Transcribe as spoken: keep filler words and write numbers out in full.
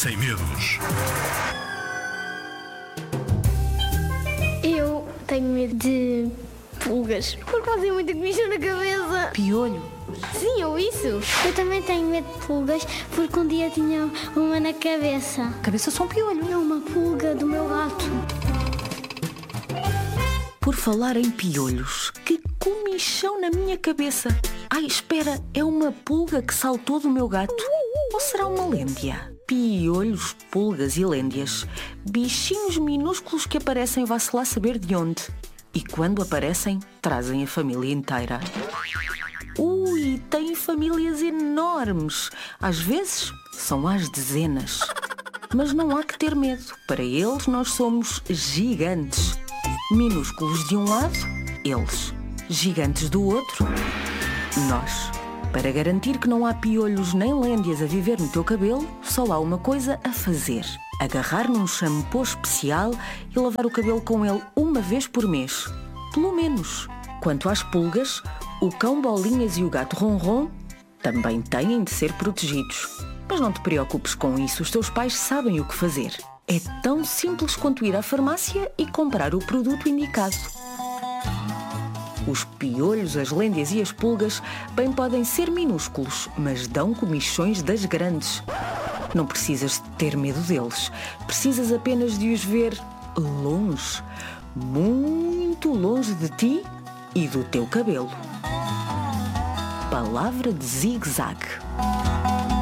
Sem medos. Eu tenho medo de pulgas, porque fazem muita comissão na cabeça. Piolho. Sim, ou isso. Eu também tenho medo de pulgas, porque um dia tinha uma na cabeça. Cabeça são piolho. Não, uma pulga do meu gato. Por falar em piolhos, que comichão na minha cabeça. Ai, espera, é uma pulga que saltou do meu gato? Ou será uma lêndia? Piolhos, pulgas e lêndias. Bichinhos minúsculos que aparecem vá-se lá saber de onde. E quando aparecem, trazem a família inteira. Ui, têm famílias enormes. Às vezes, são às dezenas. Mas não há que ter medo. Para eles, nós somos gigantes. Minúsculos de um lado, eles. Gigantes do outro, nós. Para garantir que não há piolhos nem lêndias a viver no teu cabelo, só há uma coisa a fazer. Agarrar num shampoo especial e lavar o cabelo com ele uma vez por mês. Pelo menos. Quanto às pulgas, o cão Bolinhas e o gato Ronron também têm de ser protegidos. Mas não te preocupes com isso, os teus pais sabem o que fazer. É tão simples quanto ir à farmácia e comprar o produto indicado. Os piolhos, as lêndias e as pulgas bem podem ser minúsculos, mas dão comichões das grandes. Não precisas de ter medo deles. Precisas apenas de os ver longe, muito longe de ti e do teu cabelo. Palavra de zigue-zague.